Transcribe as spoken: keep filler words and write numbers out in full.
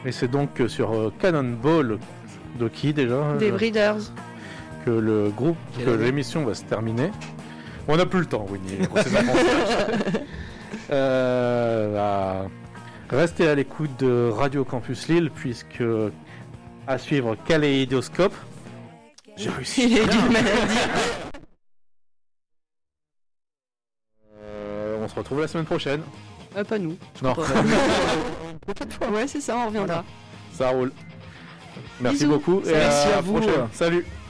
Et c'est donc sur euh, Cannonball de qui déjà Des euh, Breeders. que le groupe, Quelle que année l'émission va se terminer. On n'a plus le temps, Winnie. C'est ma pensée. euh, à- Restez à l'écoute de Radio Campus Lille, puisque à suivre Kaléidoscope. J'ai réussi. Il est d'une maladie. Euh, on se retrouve la semaine prochaine. Ah, pas nous. Non, Ouais, c'est ça, on reviendra. ça roule. Merci Bisous. beaucoup et Merci à à la vous. prochaine. Salut.